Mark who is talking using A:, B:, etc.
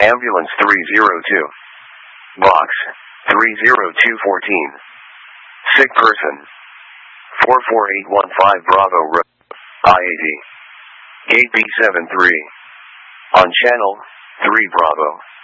A: Ambulance 302. Box 30214. Sick person 44815 Bravo Road, I-80. Gate B73. On channel 3 Bravo.